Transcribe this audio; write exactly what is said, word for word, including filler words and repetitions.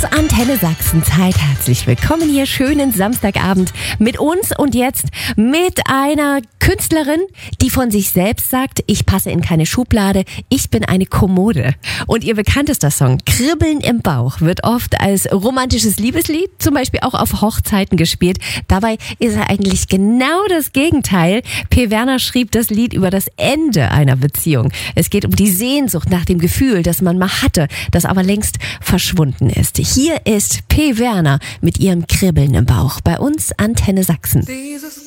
ist Antenne Sachsen Zeit. Herzlich willkommen hier. Schönen Samstagabend mit uns und jetzt mit einer Künstlerin, die von sich selbst sagt, ich passe in keine Schublade, ich bin eine Kommode. Und ihr bekanntester Song, Kribbeln im Bauch, wird oft als romantisches Liebeslied, zum Beispiel auch auf Hochzeiten gespielt. Dabei ist er eigentlich genau das Gegenteil. P. Werner schrieb das Lied über das Ende einer Beziehung. Es geht um die Sehnsucht nach dem Gefühl, das man mal hatte, das aber längst verschwunden ist. Hier ist P. Werner mit ihrem Kribbeln im Bauch bei uns Antenne Sachsen.